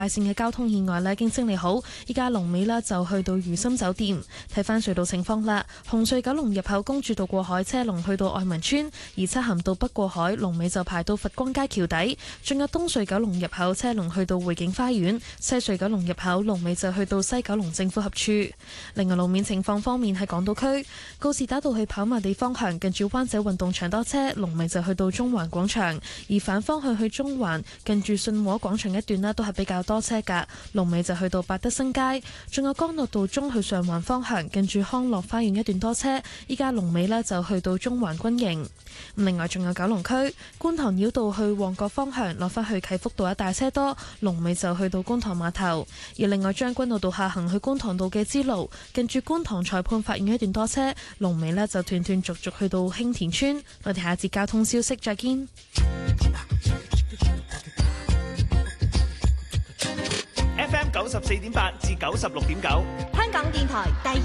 大線嘅交通意外呢已經清理好，依家龍尾呢就去到如心酒店。睇翻隧道情況啦，紅隧九龍入口公主道過海車龍去到愛民村，而漆咸道北過海龍尾就排到佛光街橋底。仲有東隧九龍入口車龍去到匯景花園，西隧九龍入口龍尾就去到西九龍政府合署。另外路面情況方面，喺港島區告士打道去跑馬地方向近住灣仔運動場多車，龍尾就去到中環廣場；而反方向去中環近住信和廣場一段呢都係比較多車㗎，龍尾就去到百德新街。仲有干諾道中去上環方向近住康樂花園一段多車，依家龍尾呢就去到中環軍營。另外仲有九龍區觀塘繞道去旺角方向落返去啟福道一帶車多，龍尾就去到觀塘碼頭。而另外將軍澳道下行去觀塘道嘅支路近住觀塘裁判法院一段多車，龍尾呢就斷斷續續去到興田村。我哋下節交通消息再見。 FM 94.8至96.9， 香港電台第